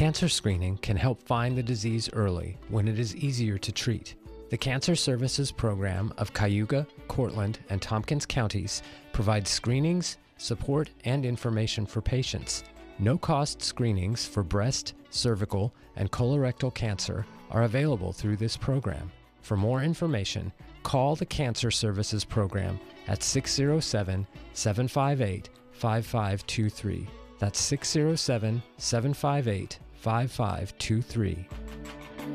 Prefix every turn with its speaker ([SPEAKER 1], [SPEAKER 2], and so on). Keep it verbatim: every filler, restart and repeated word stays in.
[SPEAKER 1] Cancer screening can help find the disease early when it is easier to treat. The Cancer Services Program of Cayuga, Cortland, and Tompkins counties provides screenings, support, and information for patients. No-cost screenings for breast, cervical, and colorectal cancer are available through this program. For more information, call the Cancer Services Program at six zero seven, seven five eight, five five two three. That's six zero seven, seven five eight, five five two three.